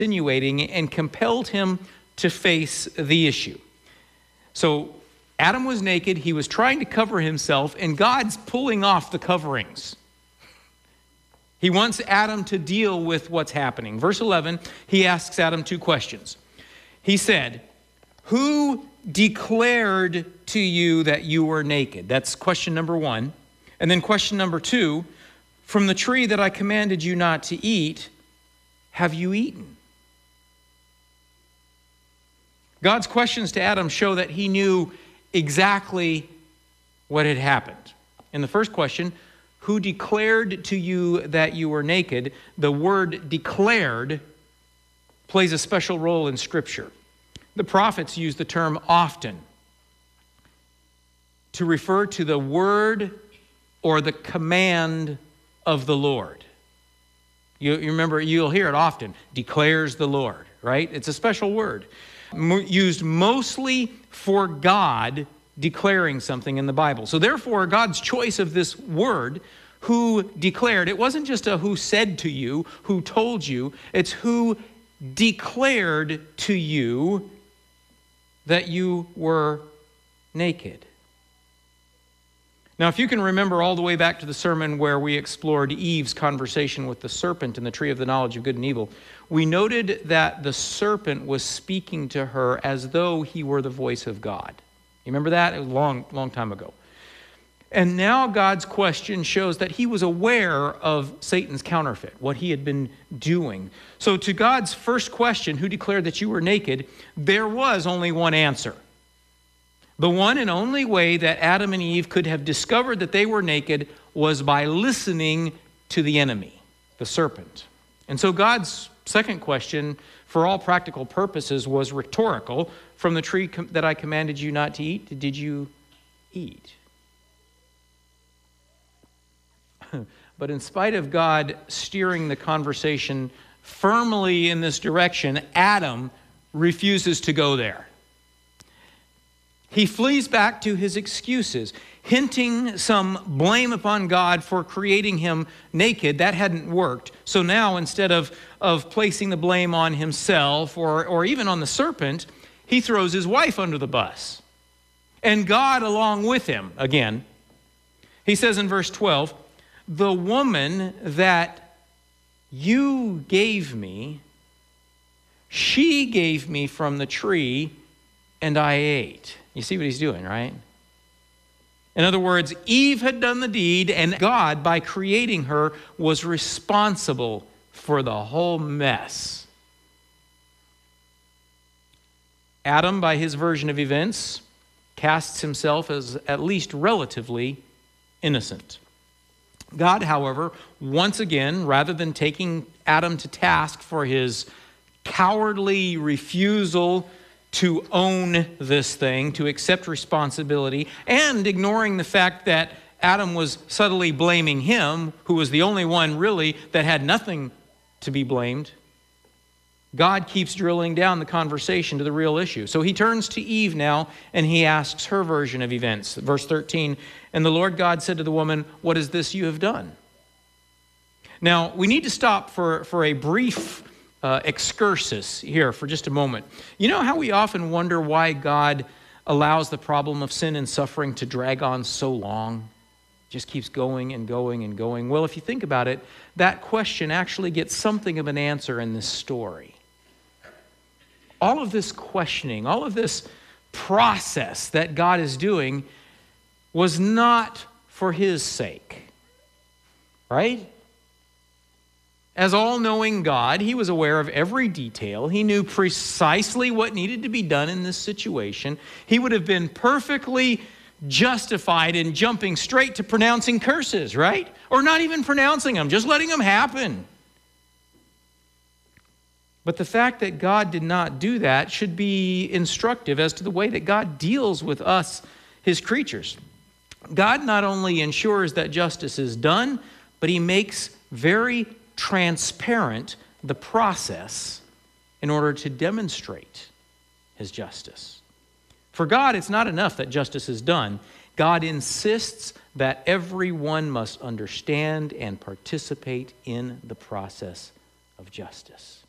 insinuating and compelled him to face the issue. So Adam was naked, he was trying to cover himself, and God's pulling off the coverings. He wants Adam to deal with what's happening. Verse 11, he asks Adam two questions. He said, "Who declared to you that you were naked?" That's question number one. And then question number two, "From the tree that I commanded you not to eat, have you eaten?" God's questions to Adam show that he knew exactly what had happened. In the first question, "Who declared to you that you were naked?" The word declared plays a special role in Scripture. The prophets use the term often to refer to the word or the command of the Lord. You remember, you'll hear it often, declares the Lord, right? It's a special word used mostly for God declaring something in the Bible. So therefore, God's choice of this word, who declared, it wasn't just a who said to you, who told you, it's who declared to you that you were naked. Now, if you can remember all the way back to the sermon where we explored Eve's conversation with the serpent in the tree of the knowledge of good and evil, we noted that the serpent was speaking to her as though he were the voice of God. You remember that? It was a long time ago. And now God's question shows that he was aware of Satan's counterfeit, what he had been doing. So to God's first question, "Who declared that you were naked?" there was only one answer. The one and only way that Adam and Eve could have discovered that they were naked was by listening to the enemy, the serpent. And so God's second question, for all practical purposes, was rhetorical. "From the tree that I commanded you not to eat, did you eat?" But in spite of God steering the conversation firmly in this direction, Adam refuses to go there. He flees back to his excuses, hinting some blame upon God for creating him naked. That hadn't worked. So now, instead of placing the blame on himself or even on the serpent, he throws his wife under the bus. And God along with him again. He says in verse 12, "The woman that you gave me, she gave me from the tree, and I ate." You see what he's doing, right? In other words, Eve had done the deed, and God, by creating her, was responsible for the whole mess. Adam, by his version of events, casts himself as at least relatively innocent. God, however, once again, rather than taking Adam to task for his cowardly refusal to own this thing, to accept responsibility, and ignoring the fact that Adam was subtly blaming him, who was the only one really that had nothing to be blamed, God keeps drilling down the conversation to the real issue. So he turns to Eve now, and he asks her version of events. Verse 13, "And the Lord God said to the woman, 'What is this you have done?'" Now, we need to stop for a brief excursus here for just a moment. You know how we often wonder why God allows the problem of sin and suffering to drag on so long? It just keeps going and going and going. Well, if you think about it, that question actually gets something of an answer in this story. All of this questioning, all of this process that God is doing was not for his sake, right? As all-knowing God, he was aware of every detail. He knew precisely what needed to be done in this situation. He would have been perfectly justified in jumping straight to pronouncing curses, right? Or not even pronouncing them, just letting them happen. But the fact that God did not do that should be instructive as to the way that God deals with us, his creatures. God not only ensures that justice is done, but he makes very transparent the process in order to demonstrate his justice. For God, it's not enough that justice is done. God insists that everyone must understand and participate in the process of justice.